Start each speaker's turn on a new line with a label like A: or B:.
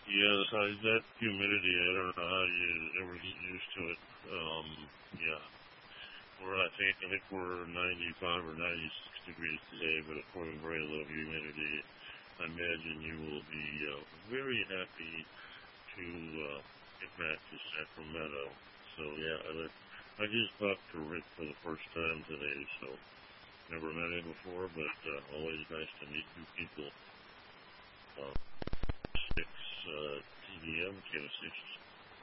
A: Yes, that humidity, I don't know how you ever get used to it. Yeah, I think we're 95 or 96 degrees today, but of course very low humidity. I imagine you will be very happy to get back to Sacramento. So yeah, I just talked to Rick for the first time today, so never met him before, but always nice to meet new people. Uh, 6 TDM, Kansas